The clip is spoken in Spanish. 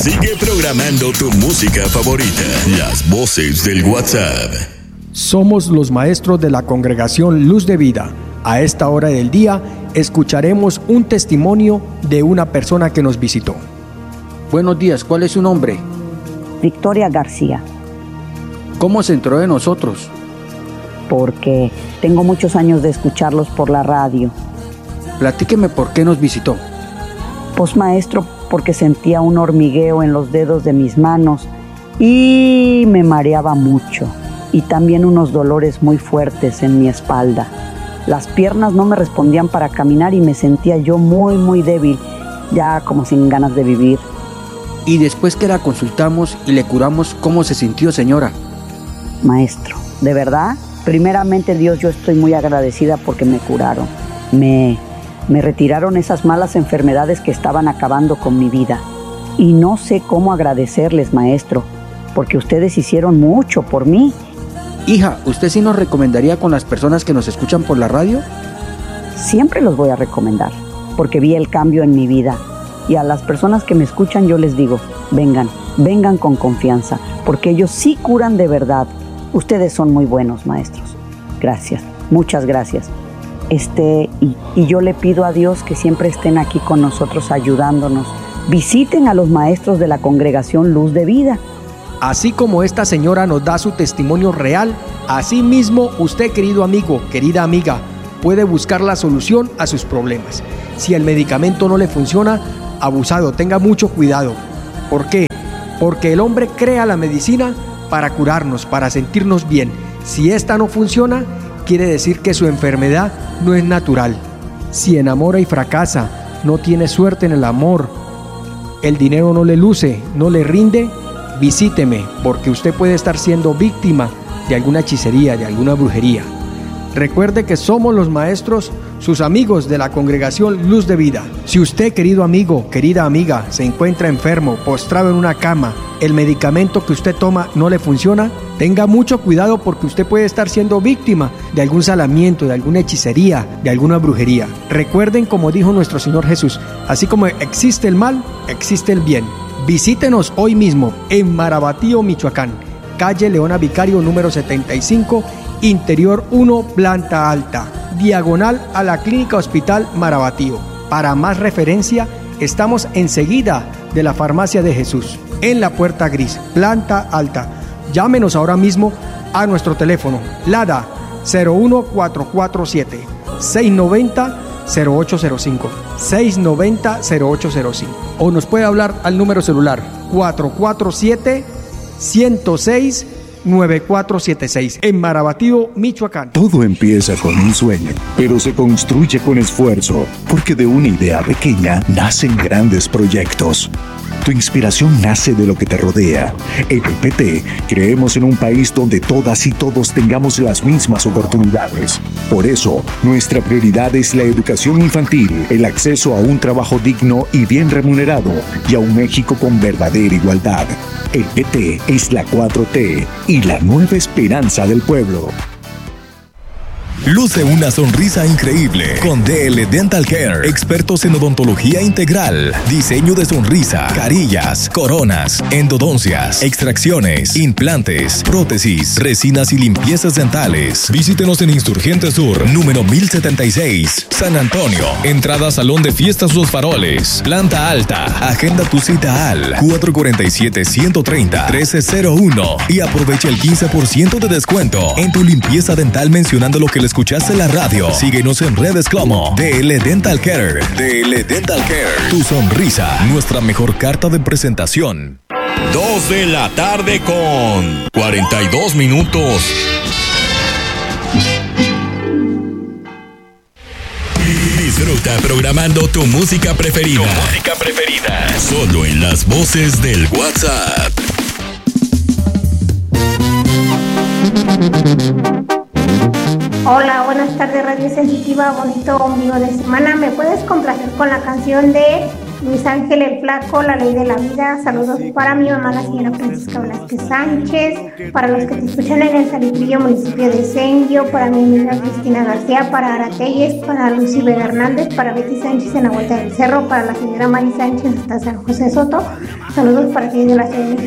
Sigue programando tu música favorita. Las voces del WhatsApp. Somos los maestros de la Congregación Luz de Vida. A esta hora del día escucharemos un testimonio de una persona que nos visitó. Buenos días, ¿cuál es su nombre? Victoria García. ¿Cómo se enteró de nosotros? Porque tengo muchos años de escucharlos por la radio. Platíqueme por qué nos visitó. Pues maestro, porque sentía un hormigueo en los dedos de mis manos y me mareaba mucho. Y también unos dolores muy fuertes en mi espalda. Las piernas no me respondían para caminar y me sentía yo muy débil, ya como sin ganas de vivir. Y después que la consultamos y le curamos, ¿cómo se sintió, señora? Maestro, de verdad, primeramente Dios, yo estoy muy agradecida porque me curaron. Me retiraron esas malas enfermedades que estaban acabando con mi vida. Y no sé cómo agradecerles, maestro, porque ustedes hicieron mucho por mí. Hija, ¿usted sí nos recomendaría con las personas que nos escuchan por la radio? Siempre los voy a recomendar, porque vi el cambio en mi vida. Y a las personas que me escuchan yo les digo, vengan con confianza, porque ellos sí curan de verdad. Ustedes son muy buenos, maestros. Gracias, muchas gracias. Y yo le pido a Dios que siempre estén aquí con nosotros ayudándonos. Visiten a los maestros de la Congregación Luz de Vida. Así como esta señora nos da su testimonio real, así mismo usted, querido amigo, querida amiga, puede buscar la solución a sus problemas. Si el medicamento no le funciona, abusado, tenga mucho cuidado. ¿Por qué? Porque el hombre crea la medicina para curarnos, para sentirnos bien. Si esta no funciona, quiere decir que su enfermedad no es natural. Si enamora y fracasa, no tiene suerte en el amor, el dinero no le luce, no le rinde, visíteme, porque usted puede estar siendo víctima de alguna hechicería, de alguna brujería. Recuerde que somos los maestros, sus amigos de la Congregación Luz de Vida. Si usted, querido amigo, querida amiga, se encuentra enfermo, postrado en una cama, el medicamento que usted toma no le funciona, tenga mucho cuidado porque usted puede estar siendo víctima de algún salamiento, de alguna hechicería, de alguna brujería. Recuerden, como dijo nuestro Señor Jesús, así como existe el mal, existe el bien. Visítenos hoy mismo en Marabatío, Michoacán, calle Leona Vicario número 75, Interior 1, planta alta, diagonal a la Clínica Hospital Marabatío. Para más referencia, estamos enseguida de la Farmacia de Jesús, en la Puerta Gris, planta alta. Llámenos ahora mismo a nuestro teléfono, LADA 01447 690 0805 690 0805, o nos puede hablar al número celular 447 106 9476 en Marabatío, Michoacán. Todo empieza con un sueño, pero se construye con esfuerzo, porque de una idea pequeña nacen grandes proyectos. Tu inspiración nace de lo que te rodea. En el PT creemos en un país donde todas y todos tengamos las mismas oportunidades. Por eso, nuestra prioridad es la educación infantil, el acceso a un trabajo digno y bien remunerado, y a un México con verdadera igualdad. El PT es la 4T y la nueva esperanza del pueblo. Luce una sonrisa increíble con DL Dental Care, expertos en odontología integral, diseño de sonrisa, carillas, coronas, endodoncias, extracciones, implantes, prótesis, resinas y limpiezas dentales. Visítenos en Insurgente Sur, número 1076, San Antonio. Entrada Salón de Fiestas Los Faroles, planta alta. Agenda tu cita al 447-130-1301 y aprovecha el 15% de descuento en tu limpieza dental mencionando lo que les escuchaste en la radio. Síguenos en redes como DL Dental Care. DL Dental Care. Tu sonrisa, nuestra mejor carta de presentación. 2 de la tarde con 42 minutos. Disfruta programando tu música preferida. Solo en las voces del WhatsApp. Hola, buenas tardes, Radio Sensitiva, bonito ombligo de semana. ¿Me puedes complacer con la canción de Luis Ángel el Flaco, La Ley de la Vida. Saludos para mi mamá, la señora Francisca Velázquez Sánchez, para los que te escuchan en el Saltillo, municipio de Senio, para mi amiga Cristina García, para Aratelles, para Lucy Vega Hernández, para Betty Sánchez en la Vuelta del Cerro, para la señora Mari Sánchez hasta San José Soto. Saludos para ti de la ciudad de